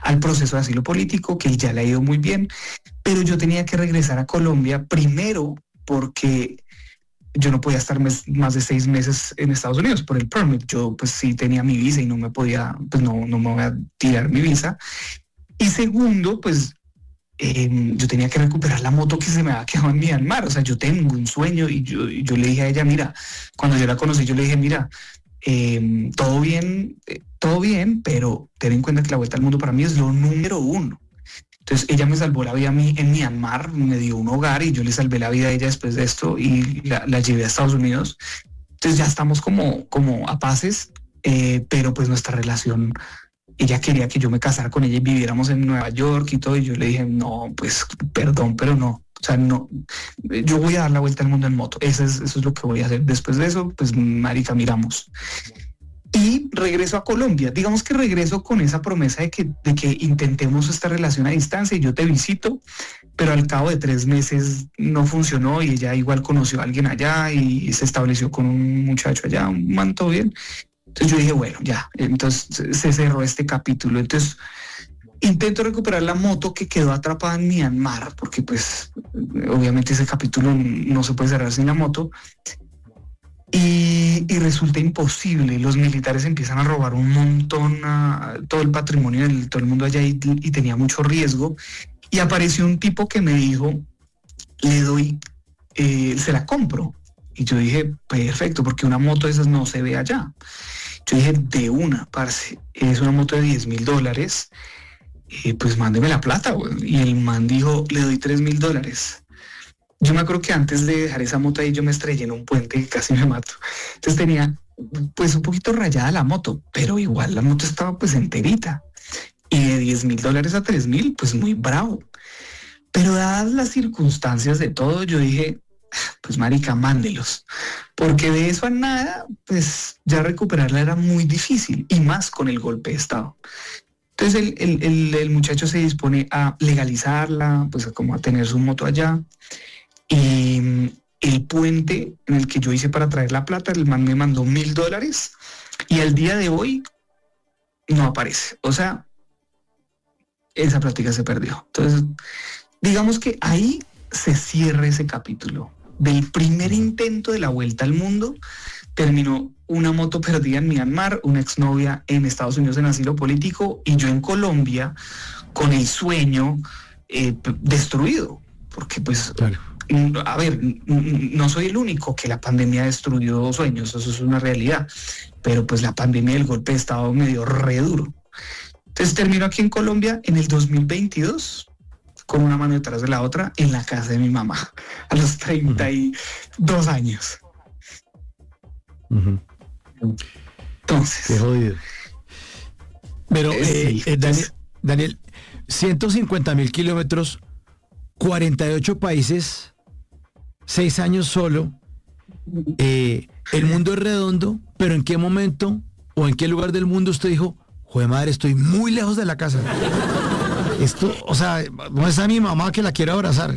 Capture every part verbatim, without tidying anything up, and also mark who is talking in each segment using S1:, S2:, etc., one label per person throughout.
S1: al proceso de asilo político, que ya le ha ido muy bien, pero yo tenía que regresar a Colombia primero porque yo no podía estar mes, más de seis meses en Estados Unidos por el permit. Yo pues sí tenía mi visa y no me podía, pues no, no me voy a tirar mi visa. Y segundo, pues eh, yo tenía que recuperar la moto que se me había quedado en Myanmar. O sea, yo tengo un sueño y yo, y yo le dije a ella, mira, cuando yo la conocí, yo le dije, mira, eh, todo bien, eh, todo bien, pero ten en cuenta que la vuelta al mundo para mí es lo número uno. Entonces ella me salvó la vida a mí en Myanmar, me dio un hogar y yo le salvé la vida a ella después de esto y la, la llevé a Estados Unidos. Entonces ya estamos como, como a paces, eh, pero pues nuestra relación, ella quería que yo me casara con ella y viviéramos en Nueva York y todo, y yo le dije, no, pues perdón, pero no. O sea, no, yo voy a dar la vuelta al mundo en moto, eso es, eso es lo que voy a hacer. Después de eso, pues marica, miramos. Y regreso a Colombia. Digamos que regreso con esa promesa de que, de que intentemos esta relación a distancia y yo te visito, pero al cabo de tres meses no funcionó y ella igual conoció a alguien allá y se estableció con un muchacho allá, un man todo bien. Entonces yo dije, bueno, ya, entonces se cerró este capítulo. Entonces intento recuperar la moto que quedó atrapada en Myanmar, porque pues obviamente ese capítulo no se puede cerrar sin la moto. Y, y resulta imposible, los militares empiezan a robar un montón, a, todo el patrimonio de todo el mundo allá y, y tenía mucho riesgo. Y apareció un tipo que me dijo, le doy, eh, se la compro. Y yo dije, perfecto, porque una moto de esas no se ve allá. Yo dije, de una, parce, es una moto de diez mil dólares, eh, pues mándeme la plata, güey. Y el man dijo, le doy tres mil dólares. Yo me acuerdo que antes de dejar esa moto ahí yo me estrellé en un puente y casi me mato. Entonces tenía pues un poquito rayada la moto, pero igual la moto estaba pues enterita. Y de diez mil dólares a tres mil, pues muy bravo. Pero dadas las circunstancias de todo, yo dije, pues marica, mándelos. Porque de eso a nada, pues ya recuperarla era muy difícil, y más con el golpe de estado. Entonces el, el, el, el muchacho se dispone a legalizarla, pues a como a tener su moto allá. Y el puente en el que yo hice para traer la plata, el man me mandó mil dólares y al día de hoy no aparece. O sea, esa plática se perdió. Entonces, digamos que ahí se cierra ese capítulo. Del primer intento de la vuelta al mundo, terminó una moto perdida en Myanmar, una exnovia en Estados Unidos en asilo político y yo en Colombia con el sueño eh, destruido. Porque pues... Claro. A ver, no soy el único que la pandemia destruyó sueños, eso es una realidad, pero pues la pandemia del golpe de estado me dio re duro. Entonces termino aquí en Colombia en el dos mil veintidós con una mano detrás de la otra en la casa de mi mamá a los treinta y dos uh-huh. años.
S2: Uh-huh.
S1: Entonces...
S2: Qué jodido. Pero, eh, sí, eh, Daniel, Daniel, ciento cincuenta mil kilómetros, cuarenta y ocho países... Seis años solo, eh, el mundo es redondo, pero ¿en qué momento o en qué lugar del mundo usted dijo, joder madre, estoy muy lejos de la casa? Esto, o sea, no es a mi mamá que la quiero abrazar.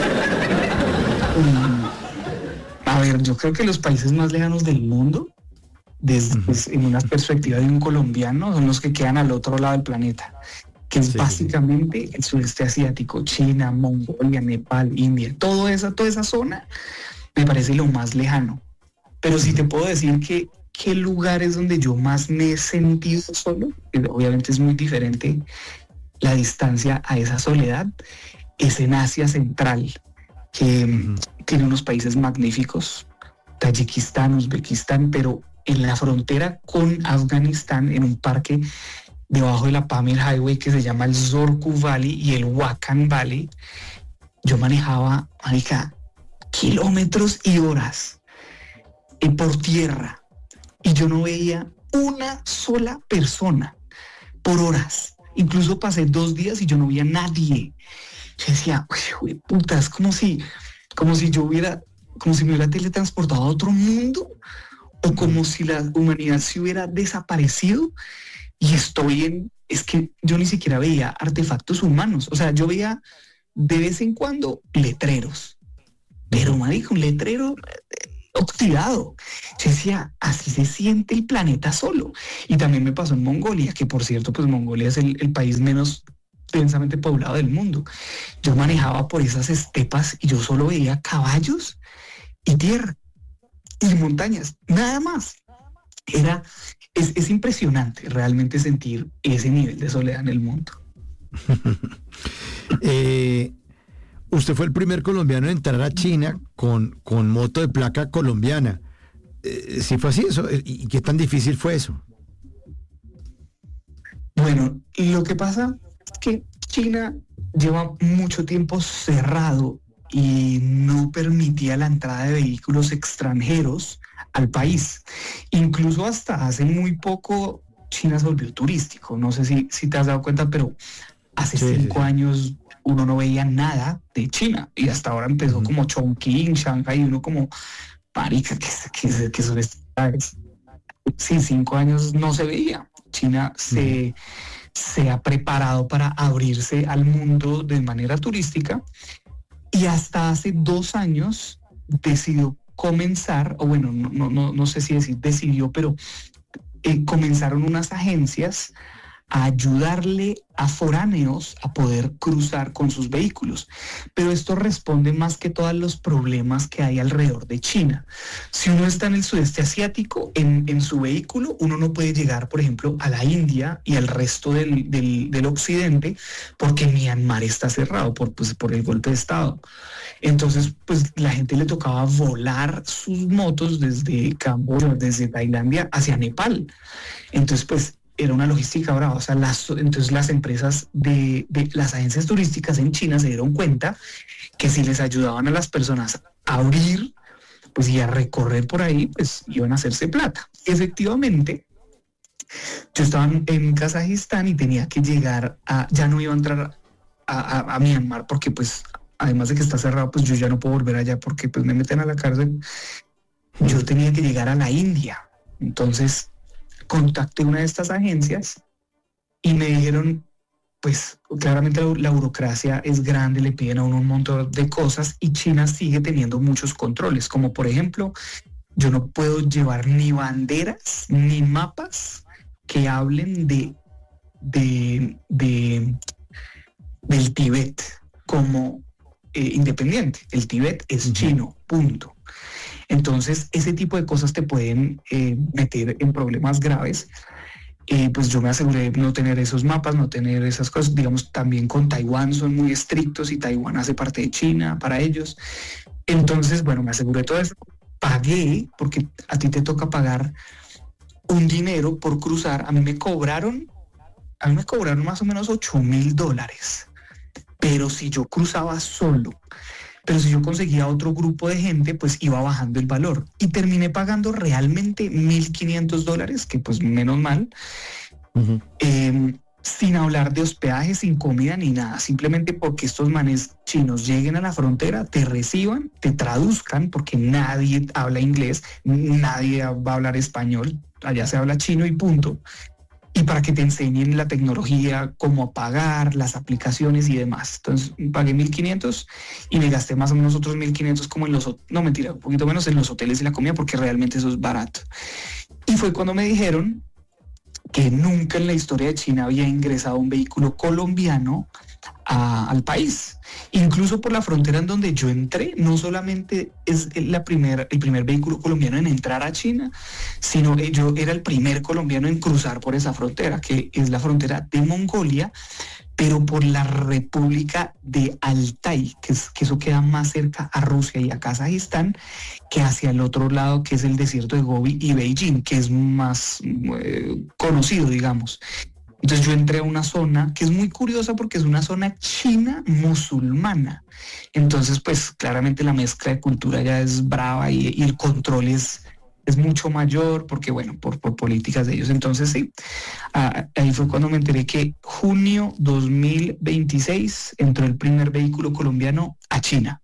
S1: A ver, yo creo que los países más lejanos del mundo, desde, pues, en una perspectiva de un colombiano, son los que quedan al otro lado del planeta, que es sí, básicamente sí. el sudeste asiático, China, Mongolia, Nepal, India, todo esa, toda esa zona me parece lo más lejano. Pero sí te puedo decir que qué lugar es donde yo más me he sentido solo, que obviamente es muy diferente la distancia a esa soledad, es en Asia Central, que uh-huh. tiene unos países magníficos, Tayikistán, Uzbekistán, pero en la frontera con Afganistán, en un parque debajo de la Pamir Highway que se llama el Zorku Valley y el Wakhan Valley, yo manejaba, marica, kilómetros y horas y por tierra y yo no veía una sola persona por horas. Incluso pasé dos días y yo no veía a nadie. Yo decía, uy, puta, es como si, como si yo hubiera, como si me hubiera teletransportado a otro mundo o como si la humanidad se hubiera desaparecido. Y estoy en, es que yo ni siquiera veía artefactos humanos, o sea, yo veía de vez en cuando letreros, pero marico, un letrero, oxidado. Yo decía, así se siente el planeta solo. Y también me pasó en Mongolia, que por cierto, pues Mongolia es el, el país menos densamente poblado del mundo. Yo manejaba por esas estepas y yo solo veía caballos y tierra y montañas, nada más. Era, es, es impresionante realmente sentir ese nivel de soledad en el mundo.
S2: eh, usted fue el primer colombiano en entrar a China con, con moto de placa colombiana. Eh, ¿Sí fue así eso? ¿Y qué tan difícil fue eso?
S1: Bueno, lo que pasa es que China lleva mucho tiempo cerrado y no permitía la entrada de vehículos extranjeros al país. Incluso hasta hace muy poco China se volvió turístico. No sé si, si te has dado cuenta, pero hace sí, cinco sí, sí. años uno no veía nada de China y hasta ahora empezó uh-huh. como Chongqing, Shanghai, uno como, marica, ¿qué, qué, qué son estas? Sí, cinco años no se veía. China se, uh-huh. se ha preparado para abrirse al mundo de manera turística y hasta hace dos años decidió comenzar, o bueno, no, no, no sé si decir decidió, pero eh, comenzaron unas agencias a ayudarle a foráneos a poder cruzar con sus vehículos. Pero esto responde más que todo a los problemas que hay alrededor de China. Si uno está en el sudeste asiático, en, en su vehículo, uno no puede llegar, por ejemplo, a la India y al resto del, del, del occidente, porque Myanmar está cerrado por, pues, por el golpe de Estado. Entonces, pues la gente le tocaba volar sus motos desde Camboya, desde Tailandia hacia Nepal. Entonces, pues, era una logística brava. O sea, las, entonces las empresas de, de las agencias turísticas en China se dieron cuenta que si les ayudaban a las personas a abrir, pues y a recorrer por ahí, pues iban a hacerse plata. Efectivamente, yo estaba en, en Kazajistán y tenía que llegar a, ya no iba a entrar a, a, a Myanmar porque pues, además de que está cerrado, pues yo ya no puedo volver allá porque pues me meten a la cárcel. Yo tenía que llegar a la India. Entonces, contacté una de estas agencias y me dijeron, pues claramente la, la burocracia es grande, le piden a uno un montón de cosas y China sigue teniendo muchos controles, como por ejemplo, yo no puedo llevar ni banderas ni mapas que hablen de, de, de del Tíbet como eh, independiente. El Tíbet es uh-huh. chino, punto. Entonces, ese tipo de cosas te pueden eh, meter en problemas graves. Eh, pues yo me aseguré de no tener esos mapas, no tener esas cosas. Digamos, también con Taiwán son muy estrictos y Taiwán hace parte de China para ellos. Entonces, bueno, me aseguré de todo eso. Pagué, porque a ti te toca pagar un dinero por cruzar. A mí me cobraron, a mí me cobraron más o menos ocho mil dólares. Pero si yo cruzaba solo, pero si yo conseguía otro grupo de gente, pues iba bajando el valor. Y terminé pagando realmente mil quinientos dólares, que pues menos mal, uh-huh. eh, sin hablar de hospedaje, sin comida ni nada. Simplemente porque estos manes chinos lleguen a la frontera, te reciban, te traduzcan, porque nadie habla inglés, nadie va a hablar español, allá se habla chino y punto. Y para que te enseñen la tecnología, cómo pagar, las aplicaciones y demás. Entonces pagué mil quinientos y me gasté más o menos otros mil quinientos como en los, no mentira, un poquito menos en los hoteles y la comida, porque realmente eso es barato. Y fue cuando me dijeron que nunca en la historia de China había ingresado un vehículo colombiano a, al país. Incluso por la frontera en donde yo entré, no solamente es la primer, el primer vehículo colombiano en entrar a China, sino que yo era el primer colombiano en cruzar por esa frontera, que es la frontera de Mongolia, pero por la República de Altai, que, es, que eso queda más cerca a Rusia y a Kazajistán, que hacia el otro lado, que es el desierto de Gobi y Beijing, que es más eh, conocido, digamos. Entonces yo entré a una zona que es muy curiosa porque es una zona china musulmana. Entonces, pues claramente la mezcla de cultura ya es brava y, y el control es, es mucho mayor porque, bueno, por, por políticas de ellos. Entonces, sí, ah, ahí fue cuando me enteré que junio dos mil veintiséis entró el primer vehículo colombiano a China.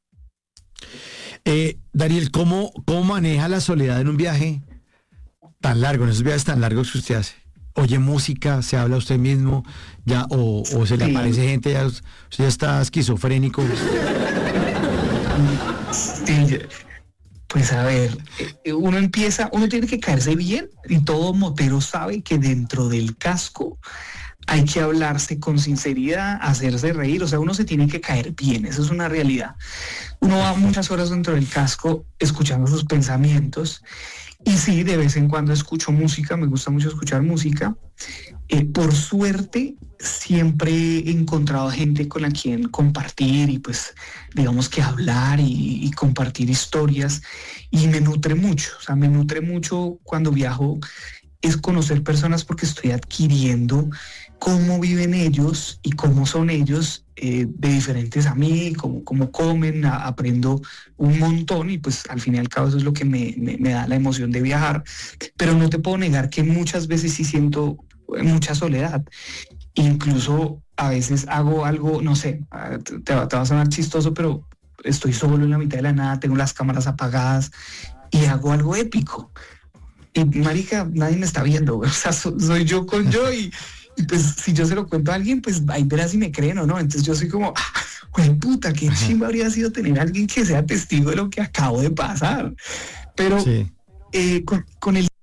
S2: Eh, Daniel, ¿cómo, ¿cómo maneja la soledad en un viaje tan largo, en esos viajes tan largos que usted hace? ¿Oye música, se habla usted mismo, ya o, o se le sí. aparece gente, ya, usted ya está esquizofrénico?
S1: Sí, Pues a ver, eh, uno empieza, uno tiene que caerse bien y todo motero sabe que dentro del casco hay que hablarse con sinceridad, hacerse reír, o sea, uno se tiene que caer bien, eso es una realidad. Uno va muchas horas dentro del casco escuchando sus pensamientos y sí, de vez en cuando escucho música, me gusta mucho escuchar música. Eh, por suerte, siempre he encontrado gente con la quien compartir y pues digamos que hablar y, y compartir historias y me nutre mucho, o sea, me nutre mucho cuando viajo es conocer personas porque estoy adquiriendo cómo viven ellos y cómo son ellos eh, de diferentes a mí, cómo, cómo comen, a, aprendo un montón y pues al fin y al cabo eso es lo que me, me, me da la emoción de viajar, pero no te puedo negar que muchas veces sí siento mucha soledad, incluso a veces hago algo, no sé, te, te va a sonar chistoso, pero estoy solo en la mitad de la nada, tengo las cámaras apagadas y hago algo épico. Y marica, nadie me está viendo, o sea, so, soy yo con yo y, y pues si yo se lo cuento a alguien, pues ahí verás si me creen o no. Entonces yo soy como, ah, güey, puta, qué chimba habría sido tener a alguien que sea testigo de lo que acabo de pasar. Pero sí. eh, con, con el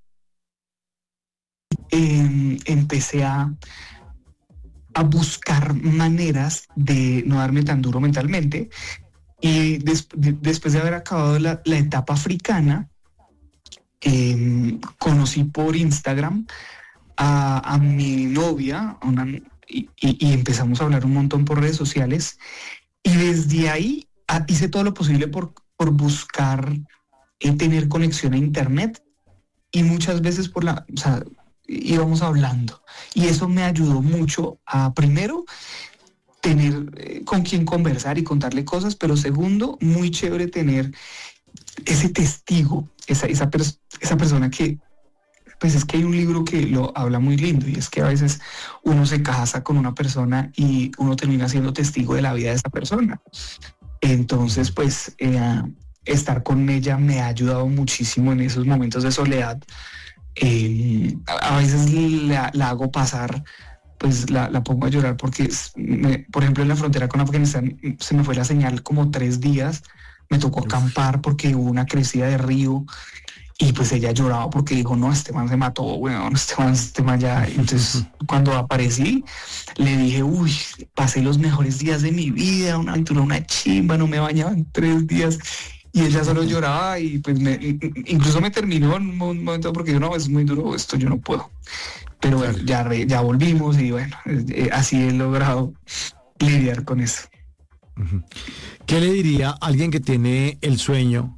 S1: eh, empecé a, a buscar maneras de no darme tan duro mentalmente y des, de, después de haber acabado la, la etapa africana, Eh, conocí por Instagram a, a mi novia una, y, y, y empezamos a hablar un montón por redes sociales y desde ahí a, hice todo lo posible por, por buscar eh, tener conexión a internet y muchas veces por la, o sea, íbamos hablando y eso me ayudó mucho a primero tener eh, con quien conversar y contarle cosas, pero segundo, muy chévere tener ese testigo, esa, esa, pers- esa persona que, pues es que hay un libro que lo habla muy lindo y es que a veces uno se casa con una persona y uno termina siendo testigo de la vida de esa persona. Entonces, pues eh, estar con ella me ha ayudado muchísimo en esos momentos de soledad. Eh, a, a veces la, la hago pasar, pues la, la pongo a llorar porque, me, por ejemplo, en la frontera con Afganistán se me fue la señal como tres días. Me tocó acampar porque hubo una crecida de río y pues ella lloraba porque dijo, no, este man se mató, weón, este man, este man ya. Entonces, cuando aparecí, le dije, uy, pasé los mejores días de mi vida, una aventura, una chimba, no me bañaba en tres días. Y ella solo lloraba y pues me, incluso me terminó en un momento porque yo, no, es muy duro esto, yo no puedo. Pero bueno, ya, ya volvimos y bueno, eh, así he logrado lidiar con eso.
S2: ¿Qué le diría a alguien que tiene el sueño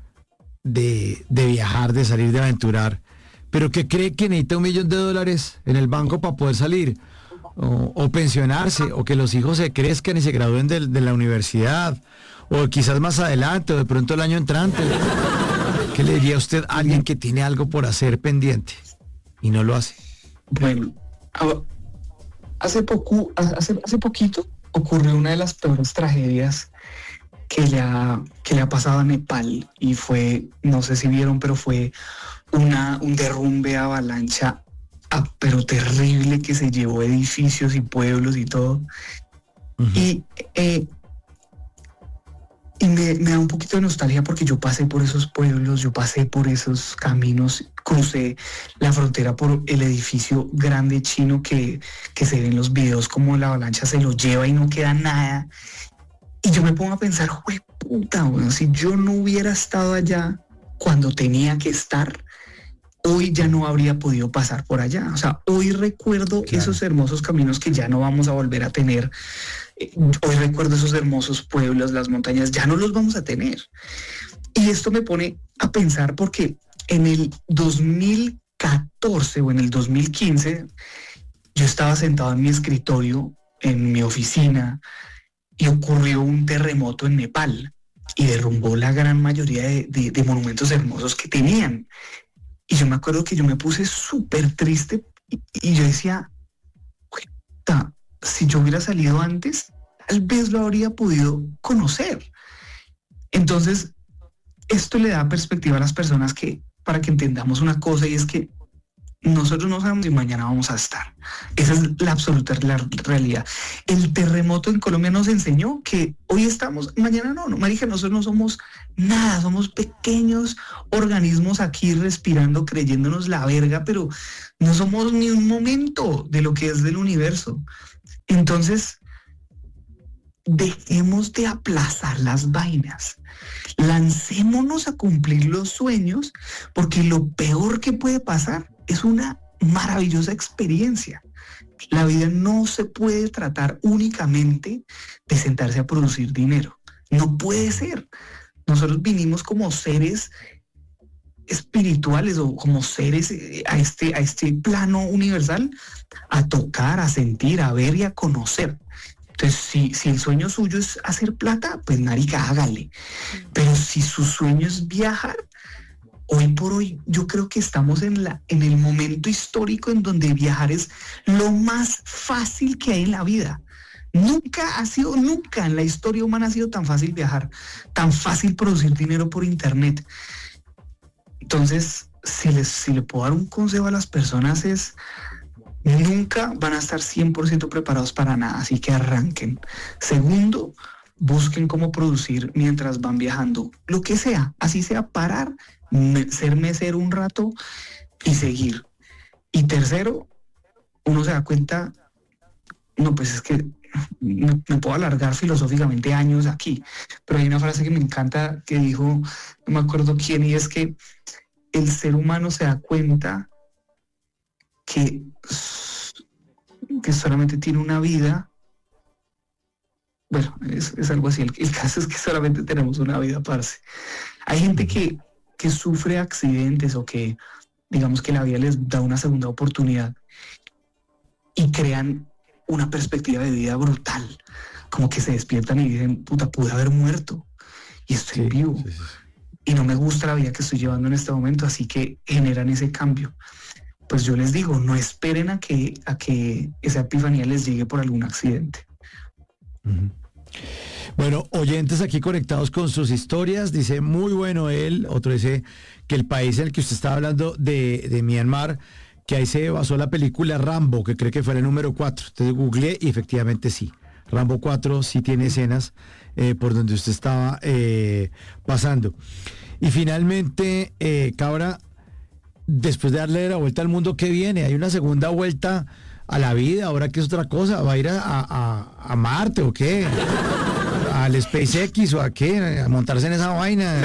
S2: de, de viajar, de salir, de aventurar, pero que cree que necesita un millón de dólares en el banco para poder salir, o, o pensionarse, o que los hijos se crezcan y se gradúen de, de la universidad, o quizás más adelante, o de pronto el año entrante? ¿Qué le diría a usted a alguien que tiene algo por hacer pendiente y no lo hace?
S1: Bueno, hace poco, hace, hace poquito ocurrió una de las peores tragedias que le, ha, que le ha pasado a Nepal y fue, no sé si vieron, pero fue una, un derrumbe, avalancha, ah, pero terrible, que se llevó edificios y pueblos y todo. Uh-huh. Y, eh, y me, me da un poquito de nostalgia porque yo pasé por esos pueblos, yo pasé por esos caminos, crucé la frontera por el edificio grande chino que, que se ve en los videos como la avalancha se lo lleva y no queda nada. Y yo me pongo a pensar, jue puta, bueno, si yo no hubiera estado allá cuando tenía que estar, hoy ya no habría podido pasar por allá. O sea, hoy recuerdo claro. esos hermosos caminos que ya no vamos a volver a tener. Hoy recuerdo esos hermosos pueblos, las montañas, ya no los vamos a tener. Y esto me pone a pensar porque en el dos mil catorce o en el dos mil quince, yo estaba sentado en mi escritorio, en mi oficina, y ocurrió un terremoto en Nepal y derrumbó la gran mayoría de, de, de monumentos hermosos que tenían. Y yo me acuerdo que yo me puse súper triste y, y yo decía, si yo hubiera salido antes, tal vez lo habría podido conocer. Entonces, esto le da perspectiva a las personas que, para que entendamos una cosa, y es que nosotros no sabemos si mañana vamos a estar. Esa es la absoluta la realidad. El terremoto en Colombia nos enseñó que hoy estamos, mañana no, no, marica, nosotros no somos nada, somos pequeños organismos aquí respirando, creyéndonos la verga, pero no somos ni un momento de lo que es del universo. Entonces, dejemos de aplazar las vainas. Lancémonos a cumplir los sueños, porque lo peor que puede pasar es una maravillosa experiencia. La vida no se puede tratar únicamente de sentarse a producir dinero. No puede ser. Nosotros vinimos como seres espirituales o como seres a este, a este plano universal a tocar, a sentir, a ver y a conocer. Entonces, si, si el sueño suyo es hacer plata, pues marica, hágale. Pero si su sueño es viajar, hoy por hoy yo creo que estamos en, la, en el momento histórico en donde viajar es lo más fácil que hay en la vida. Nunca ha sido, nunca en la historia humana ha sido tan fácil viajar, tan fácil producir dinero por internet. Entonces, si, les, si le puedo dar un consejo a las personas es: nunca van a estar cien por ciento preparados para nada, así que arranquen. Segundo, busquen cómo producir mientras van viajando, lo que sea, así sea parar, me, ser mesero un rato y seguir. Y tercero, uno se da cuenta, no, pues es que me, me puedo alargar filosóficamente años aquí, pero hay una frase que me encanta que dijo, no me acuerdo quién, y es que el ser humano se da cuenta que, que solamente tiene una vida. Bueno, es, es algo así. El, el caso es que solamente tenemos una vida, parce. Hay gente que, que sufre accidentes o que, digamos que la vida les da una segunda oportunidad y crean una perspectiva de vida brutal. Como que se despiertan y dicen, puta, pude haber muerto y estoy sí, vivo. Sí, sí. Y no me gusta la vida que estoy llevando en este momento, así que generan ese cambio. Pues yo les digo, no esperen a que, a que esa epifanía les llegue por algún accidente.
S2: Uh-huh. Bueno, oyentes aquí conectados con sus historias, dice muy bueno él, otro dice que el país en el que usted estaba hablando de, de Myanmar, que ahí se basó la película Rambo, que cree que fue el número cuatro. Entonces googleé y efectivamente sí, Rambo cuatro sí tiene escenas eh, por donde usted estaba eh, pasando. Y finalmente, eh, Cabra, después de darle la vuelta al mundo, ¿qué viene? ¿Hay una segunda vuelta a la vida? ¿Ahora qué es otra cosa? ¿Va a ir a, a, a Marte o qué? ¿Al SpaceX o a qué? ¿A montarse en esa vaina?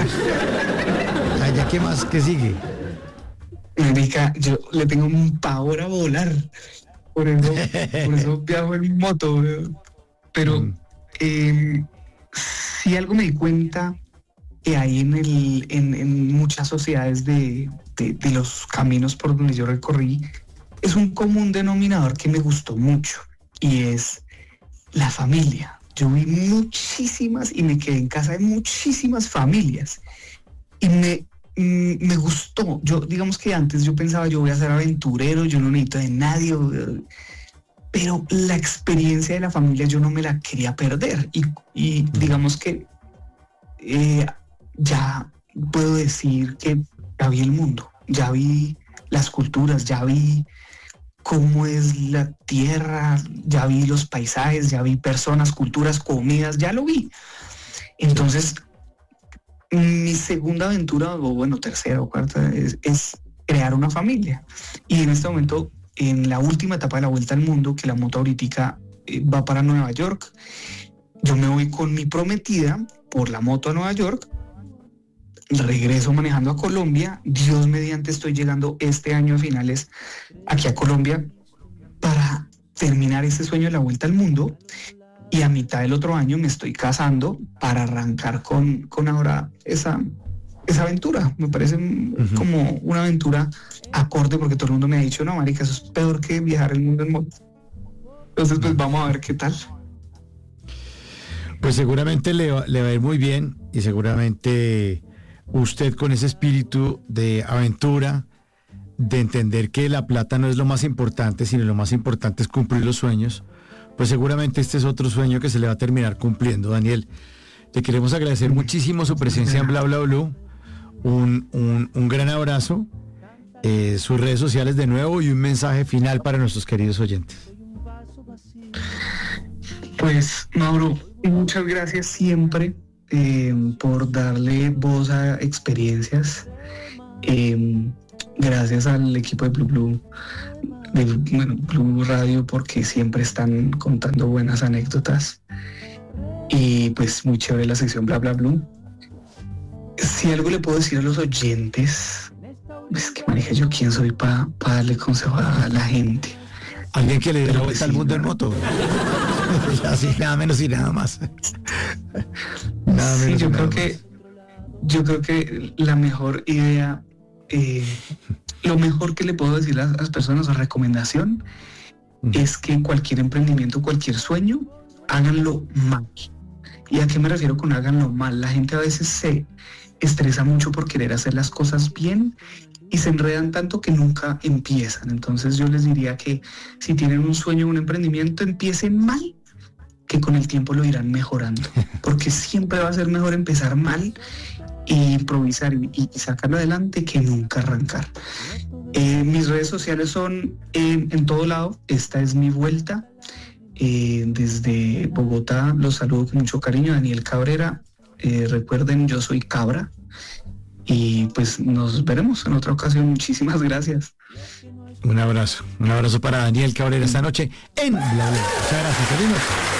S2: ¿Ya qué más? ¿Qué sigue?
S1: Marica, yo le tengo un pavor a volar. Por eso, por eso viajo en moto. Pero mm. eh, si algo me di cuenta que hay en, el, en, en muchas sociedades de, de, de los caminos por donde yo recorrí, es un común denominador que me gustó mucho, y es la familia. Yo vi muchísimas y me quedé en casa de muchísimas familias y me, me gustó. Yo, digamos que antes yo pensaba, yo voy a ser aventurero, yo no necesito de nadie, pero la experiencia de la familia yo no me la quería perder, y, y digamos que eh, ya puedo decir que ya vi el mundo, ya vi las culturas, ya vi cómo es la tierra, ya vi los paisajes, ya vi personas, culturas, comidas, ya lo vi. Entonces, mi segunda aventura, o bueno, tercera o cuarta, es, es crear una familia. Y en este momento, en la última etapa de la vuelta al mundo, que la moto ahorita eh, va para Nueva York, yo me voy con mi prometida por la moto a Nueva York, regreso manejando a Colombia, Dios mediante estoy llegando este año a finales aquí a Colombia para terminar ese sueño de la vuelta al mundo, y a mitad del otro año me estoy casando para arrancar con, con ahora esa, esa aventura. Me parece uh-huh. como una aventura acorde, porque todo el mundo me ha dicho, no, marica, eso es peor que viajar el mundo en moto. Entonces pues vamos a ver qué tal.
S2: Pues seguramente le va, le va a ir muy bien, y seguramente usted con ese espíritu de aventura, de entender que la plata no es lo más importante, sino lo más importante es cumplir los sueños, pues seguramente este es otro sueño que se le va a terminar cumpliendo. Daniel, te queremos agradecer muchísimo su presencia en Bla Bla Blue, un, un, un gran abrazo, eh, sus redes sociales de nuevo y un mensaje final para nuestros queridos oyentes.
S1: Pues, Mauro, muchas gracias siempre eh, por darle voz a experiencias. Eh, gracias al equipo de Blue Blue, de bueno, Blue Radio, porque siempre están contando buenas anécdotas. Y pues muy chévere la sección Bla Bla Blue. Si algo le puedo decir a los oyentes, es que maneja yo quién soy para pa darle consejo a la gente.
S2: Alguien que le dé la vuelta
S1: pues,
S2: al
S1: sí,
S2: mundo en moto. Así, nada menos y nada más. Nada
S1: sí,
S2: menos
S1: yo
S2: y
S1: creo
S2: nada
S1: que
S2: más.
S1: yo creo que la mejor idea, eh, lo mejor que le puedo decir a las personas, o recomendación,
S2: Mm.
S1: es que cualquier emprendimiento, cualquier sueño, háganlo mal. ¿Y a qué me refiero con háganlo mal? La gente a veces se estresa mucho por querer hacer las cosas bien y se enredan tanto que nunca empiezan. Entonces yo les diría que si tienen un sueño, un emprendimiento, empiecen mal, que con el tiempo lo irán mejorando, porque siempre va a ser mejor empezar mal e improvisar y, y sacarlo adelante que nunca arrancar. Eh, mis redes sociales son en, en todo lado. Esta es mi vuelta. Eh, desde Bogotá los saludo con mucho cariño, Daniel Cabrera. Eh, recuerden, yo soy Cabra. Y pues nos veremos en otra ocasión. Muchísimas gracias.
S2: Un abrazo, un abrazo para Daniel Cabrera esta noche en Bla Bla. Muchas gracias, feliz noche.